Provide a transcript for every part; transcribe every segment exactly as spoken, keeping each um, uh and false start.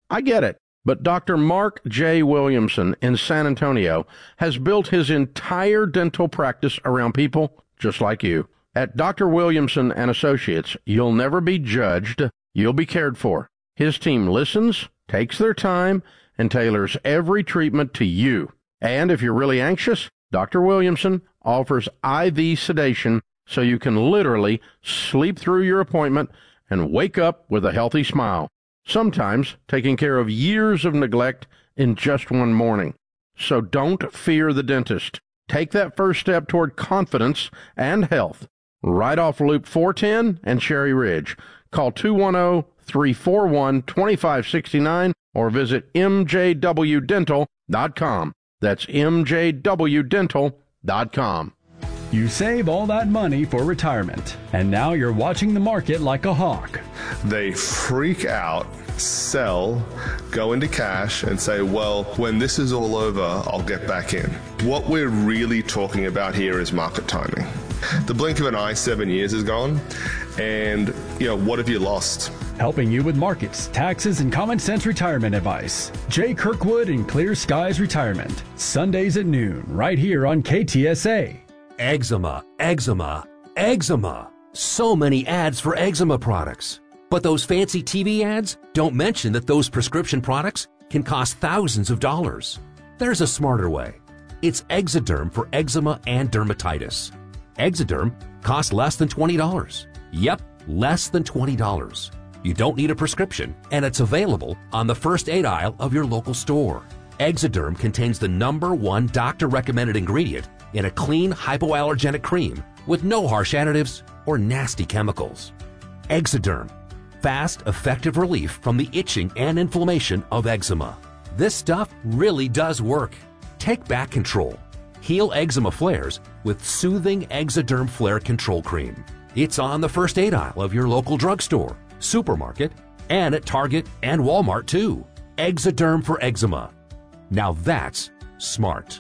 I get it, but Doctor Mark J. Williamson in San Antonio has built his entire dental practice around people just like you. At Doctor Williamson and Associates, you'll never be judged, you'll be cared for. His team listens, takes their time, and tailors every treatment to you. And if you're really anxious, Doctor Williamson offers I V sedation so you can literally sleep through your appointment and wake up with a healthy smile, sometimes taking care of years of neglect in just one morning. So don't fear the dentist. Take that first step toward confidence and health. Right off Loop four ten and Cherry Ridge. Call two one zero, three four one, two five six nine or visit m j w dental dot com. That's m j w dental dot com. You save all that money for retirement, and now you're watching the market like a hawk. They freak out, sell, go into cash, and say, well, when this is all over, I'll get back in. What we're really talking about here is market timing. The blink of an eye, seven years is gone, and, you know, what have you lost? Helping you with markets, taxes, and common sense retirement advice. Jay Kirkwood and Clear Skies Retirement. Sundays at noon, right here on K T S A. Eczema, eczema, eczema. So many ads for eczema products. But those fancy T V ads don't mention that those prescription products can cost thousands of dollars. There's a smarter way. It's Exoderm for eczema and dermatitis. Exoderm costs less than twenty dollars. Yep, less than twenty dollars. You don't need a prescription, and it's available on the first aid aisle of your local store. Exoderm contains the number one doctor-recommended ingredient in a clean hypoallergenic cream with no harsh additives or nasty chemicals. Exoderm, fast, effective relief from the itching and inflammation of eczema. This stuff really does work. Take back control. Heal eczema flares with soothing Exoderm Flare Control Cream. It's on the first aid aisle of your local drugstore, supermarket, and at Target and Walmart too. Exoderm for eczema. Now that's smart.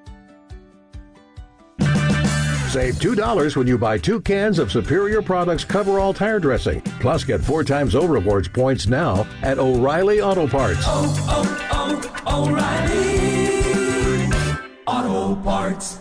Save two dollars when you buy two cans of Superior Products Coverall Tire Dressing. Plus, get four times O Rewards points now at O'Reilly Auto Parts. Oh, oh, oh, O'Reilly Auto Parts.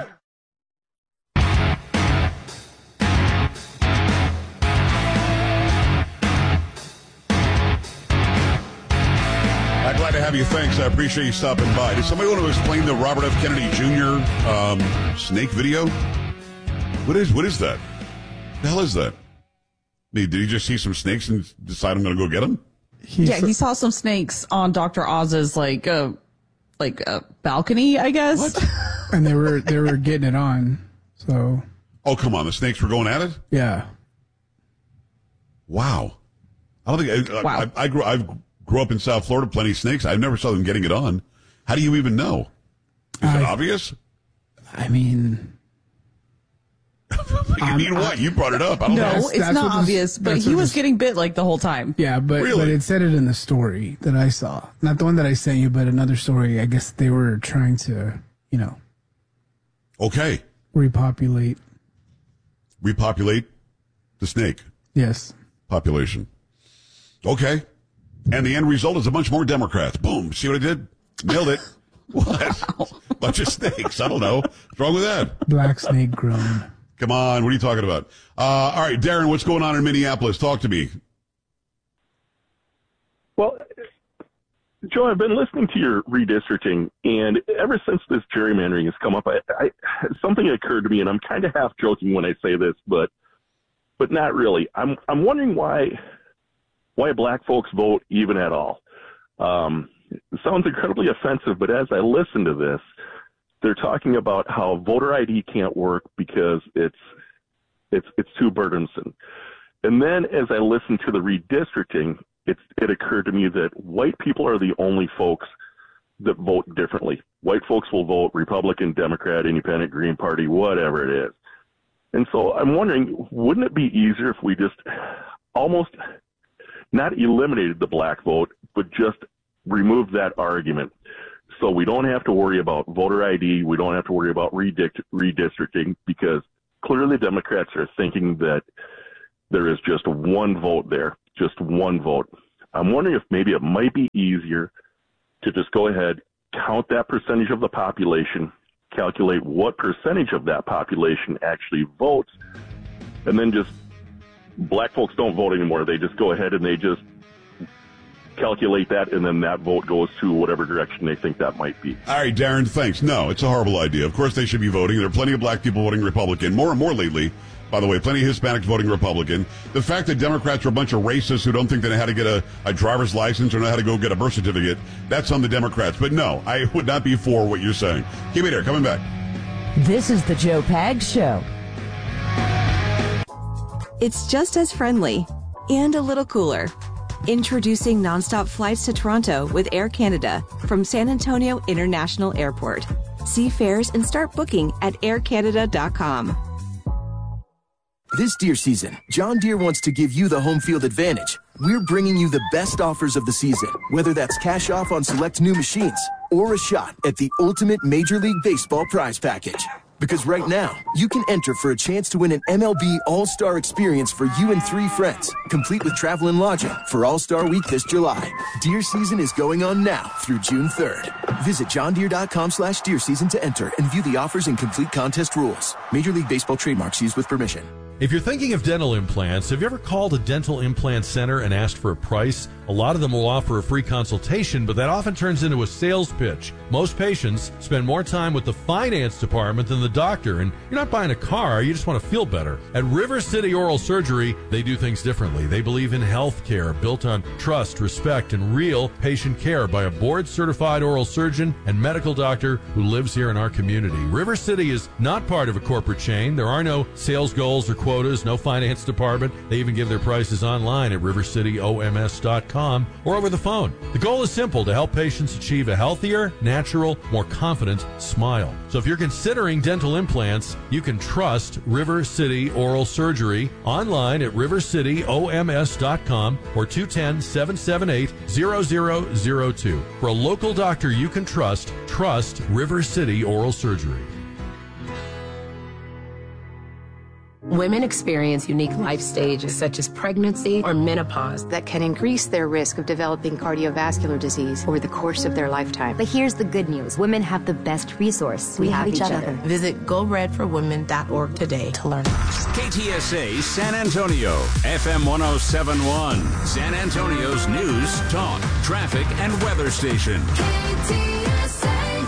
I'm glad to have you. Thanks. I appreciate you stopping by. Does somebody want to explain the Robert F. Kennedy Junior Um, snake video? What is what is that? The hell is that? Did he just see some snakes and decide I'm going to go get them? He yeah, saw- he saw some snakes on Doctor Oz's like uh, like uh, balcony, I guess. What? And they were they were getting it on. So. Oh, come on! The snakes were going at it. Yeah. Wow. I don't think I, wow. I, I grew. I've grew up in South Florida, plenty of snakes. I never saw them getting it on. How do you even know? Is I, it obvious? I mean. I mean, what? You brought it up. I don't no, know. it's that's not obvious, this, but he was this, getting bit like the whole time. Yeah, but, really? but it said it in the story that I saw. Not the one that I sent you, but another story. I guess they were trying to, you know. Okay. Repopulate. Repopulate the snake. Yes. Population. Okay. And the end result is a bunch more Democrats. Boom. See what I did? Nailed it. What? Wow. Bunch of snakes. I don't know. What's wrong with that? Black snake grown. Come on, what are you talking about? Uh, all right, Darren, what's going on in Minneapolis? Talk to me. Well, Joe, I've been listening to your redistricting, and ever since this gerrymandering has come up, I, I, something occurred to me, and I'm kind of half joking when I say this, but but not really. I'm I'm wondering why why black folks vote even at all. Um, it sounds incredibly offensive, but as I listen to this, they're talking about how voter I D can't work because it's it's it's too burdensome. And then as I listen to the redistricting, it's, it occurred to me that white people are the only folks that vote differently. White folks will vote Republican, Democrat, Independent, Green Party, whatever it is. And so I'm wondering, wouldn't it be easier if we just almost not eliminated the black vote, but just removed that argument? So we don't have to worry about voter I D. We don't have to worry about redict- redistricting because clearly Democrats are thinking that there is just one vote there, just one vote. I'm wondering if maybe it might be easier to just go ahead, count that percentage of the population, calculate what percentage of that population actually votes, and then just, black folks don't vote anymore. They just go ahead and they just calculate that, and then that vote goes to whatever direction they think that might be. All right, Darren, thanks. No, it's a horrible idea. Of course they should be voting. There are plenty of black people voting Republican. More and more lately, by the way, plenty of Hispanics voting Republican. The fact that Democrats are a bunch of racists who don't think they know how to get a, a driver's license or know how to go get a birth certificate, that's on the Democrats. But no, I would not be for what you're saying. Keep it here. Coming back. This is the Joe Pags Show. It's just as friendly and a little cooler. Introducing nonstop flights to Toronto with Air Canada from San Antonio International Airport. See fares and start booking at air canada dot com. This deer season, John Deere wants to give you the home field advantage. We're bringing you the best offers of the season, whether that's cash off on select new machines or a shot at the ultimate Major League Baseball prize package. Because right now, you can enter for a chance to win an M L B All-Star experience for you and three friends, complete with travel and lodging for All-Star Week this July. Deer season is going on now through June third. Visit john deere dot com slash deer season to enter and view the offers and complete contest rules. Major League Baseball trademarks used with permission. If you're thinking of dental implants, have you ever called a dental implant center and asked for a price? A lot of them will offer a free consultation, but that often turns into a sales pitch. Most patients spend more time with the finance department than the doctor, and you're not buying a car, you just want to feel better. At River City Oral Surgery, they do things differently. They believe in health care built on trust, respect, and real patient care by a board-certified oral surgeon and medical doctor who lives here in our community. River City is not part of a corporate chain. There are no sales goals or quotas, no finance department. They even give their prices online at river city o m s dot com or over the phone. The goal is simple: to help patients achieve a healthier, natural, more confident smile. So if you're considering dental implants, you can trust River City Oral Surgery online at river city o m s dot com or two one zero, seven seven eight, zero zero zero two. For a local doctor you can trust, trust River City Oral Surgery. Women experience unique life stages such as pregnancy or menopause that can increase their risk of developing cardiovascular disease over the course of their lifetime. But here's the good news. Women have the best resource. We, we have, have each, each other. other. Visit go red for women dot org today to learn more. K T S A San Antonio, F M one oh seven point one, San Antonio's news, talk, traffic, and weather station. K T S A.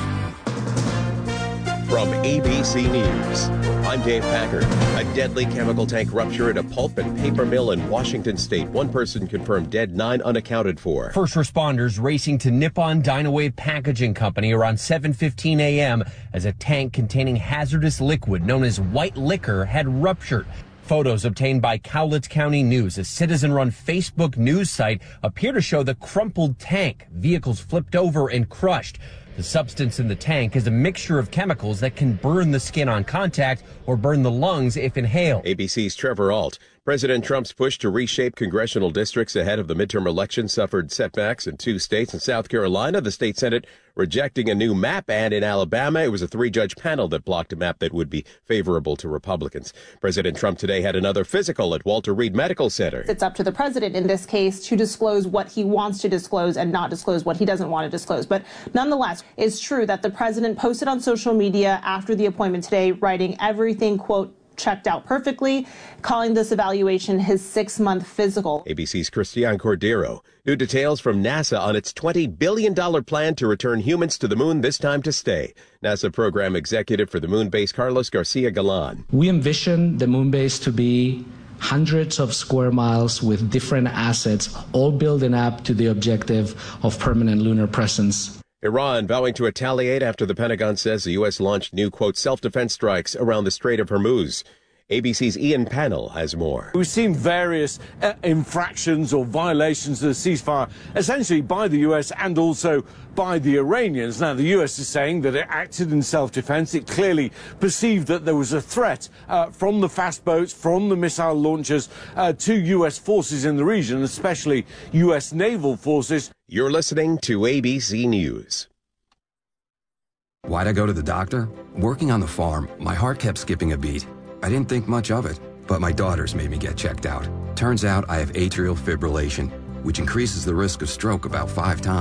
From A B C News, I'm Dave Packard. A deadly chemical tank rupture at a pulp and paper mill in Washington State. One person confirmed dead, nine unaccounted for. First responders racing to Nippon Dynawave Packaging Company around seven fifteen a.m. as a tank containing hazardous liquid known as white liquor had ruptured. Photos obtained by Cowlitz County News, a citizen-run Facebook news site, appear to show the crumpled tank, vehicles flipped over and crushed. The substance in the tank is a mixture of chemicals that can burn the skin on contact or burn the lungs if inhaled. A B C's Trevor Ault. President Trump's push to reshape congressional districts ahead of the midterm election suffered setbacks in two states. In South Carolina, the state Senate rejecting a new map, and in Alabama, it was a three-judge panel that blocked a map that would be favorable to Republicans. President Trump today had another physical at Walter Reed Medical Center. It's up to the president in this case to disclose what he wants to disclose and not disclose what he doesn't want to disclose. But nonetheless, it's true that the president posted on social media after the appointment today, writing everything, quote, checked out perfectly, calling this evaluation his six-month physical. A B C's Christian Cordero. New details from NASA on its twenty billion dollars plan to return humans to the moon, this time to stay. NASA program executive for the moon base, Carlos Garcia Galan. We envision the moon base to be hundreds of square miles with different assets, all building up to the objective of permanent lunar presence. Iran vowing to retaliate after the Pentagon says the U S launched new, quote, self-defense strikes around the Strait of Hormuz. A B C's Ian Pannell has more. We've seen various uh, infractions or violations of the ceasefire, essentially by the U S and also by the Iranians. Now, the U S is saying that it acted in self-defense. It clearly perceived that there was a threat uh, from the fast boats, from the missile launchers uh, to U S forces in the region, especially U S naval forces. You're listening to A B C News. Why'd I go to the doctor? Working on the farm, my heart kept skipping a beat. I didn't think much of it, but my daughters made me get checked out. Turns out I have atrial fibrillation. which increases the risk of stroke about five times.